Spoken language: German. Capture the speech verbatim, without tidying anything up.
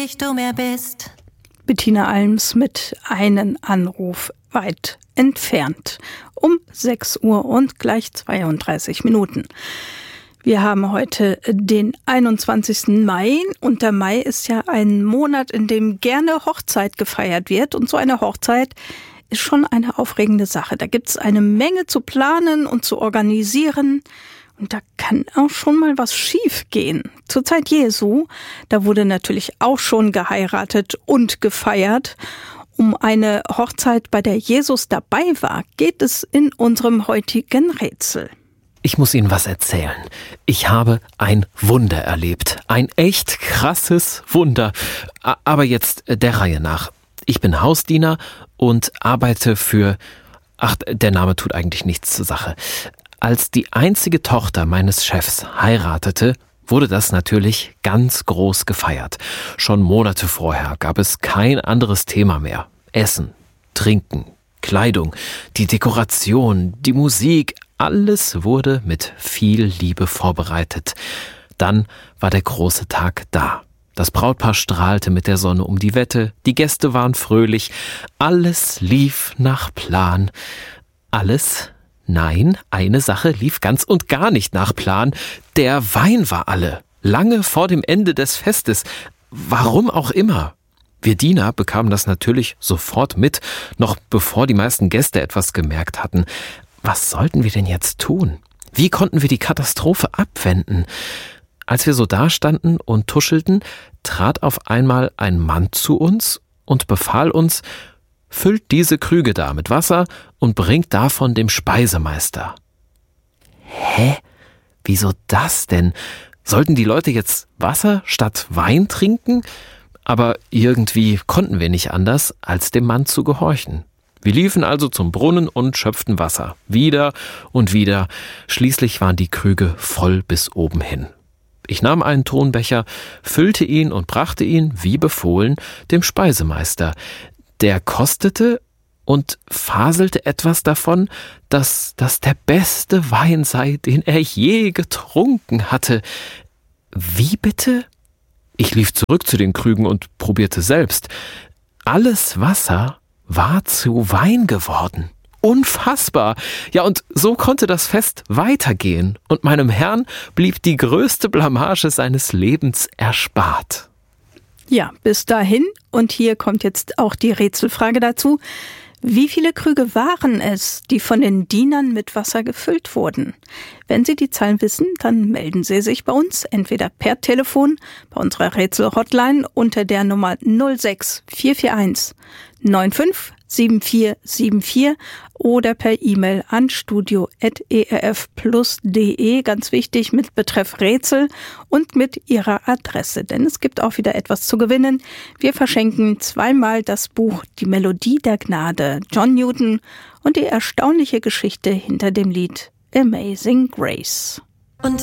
glücklich du mehr bist. Bettina Alms mit Einen Anruf weit entfernt. Um sechs Uhr und gleich zweiunddreißig Minuten. Wir haben heute den einundzwanzigsten Mai und der Mai ist ja ein Monat, in dem gerne Hochzeit gefeiert wird. Und so eine Hochzeit ist schon eine aufregende Sache. Da gibt es eine Menge zu planen und zu organisieren. Und da kann auch schon mal was schief gehen. Zur Zeit Jesu, da wurde natürlich auch schon geheiratet und gefeiert. Um eine Hochzeit, bei der Jesus dabei war, geht es in unserem heutigen Rätsel. Ich muss Ihnen was erzählen. Ich habe ein Wunder erlebt. Ein echt krasses Wunder. Aber jetzt der Reihe nach. Ich bin Hausdiener und arbeite für... Ach, der Name tut eigentlich nichts zur Sache. Als die einzige Tochter meines Chefs heiratete, wurde das natürlich ganz groß gefeiert. Schon Monate vorher gab es kein anderes Thema mehr. Essen, Trinken, Kleidung, die Dekoration, die Musik, alles wurde mit viel Liebe vorbereitet. Dann war der große Tag da. Das Brautpaar strahlte mit der Sonne um die Wette, die Gäste waren fröhlich, alles lief nach Plan. Alles? Nein, eine Sache lief ganz und gar nicht nach Plan. Der Wein war alle, lange vor dem Ende des Festes. Warum auch immer. Wir Diener bekamen das natürlich sofort mit, noch bevor die meisten Gäste etwas gemerkt hatten. Was sollten wir denn jetzt tun? Wie konnten wir die Katastrophe abwenden? Als wir so dastanden und tuschelten, trat auf einmal ein Mann zu uns und befahl uns: Füllt diese Krüge da mit Wasser und bringt davon dem Speisemeister. Hä? Wieso das denn? Sollten die Leute jetzt Wasser statt Wein trinken? Aber irgendwie konnten wir nicht anders, als dem Mann zu gehorchen. Wir liefen also zum Brunnen und schöpften Wasser. Wieder und wieder. Schließlich waren die Krüge voll bis oben hin. Ich nahm einen Tonbecher, füllte ihn und brachte ihn, wie befohlen, dem Speisemeister. Der kostete und faselte etwas davon, dass das der beste Wein sei, den er je getrunken hatte. Wie bitte? Ich lief zurück zu den Krügen und probierte selbst. Alles Wasser war zu Wein geworden. Unfassbar! Ja, und so konnte das Fest weitergehen und meinem Herrn blieb die größte Blamage seines Lebens erspart. Ja, bis dahin. Und hier kommt jetzt auch die Rätselfrage dazu. Wie viele Krüge waren es, die von den Dienern mit Wasser gefüllt wurden? Wenn Sie die Zahlen wissen, dann melden Sie sich bei uns, entweder per Telefon bei unserer Rätsel-Hotline unter der Nummer null sechs vier vier eins neun fünf sieben vier sieben vier oder per E-Mail an studio at e r f plus punkt d e, ganz wichtig, mit Betreff Rätsel und mit Ihrer Adresse, denn es gibt auch wieder etwas zu gewinnen. Wir verschenken zweimal das Buch Die Melodie der Gnade, John Newton, und die erstaunliche Geschichte hinter dem Lied Amazing Grace.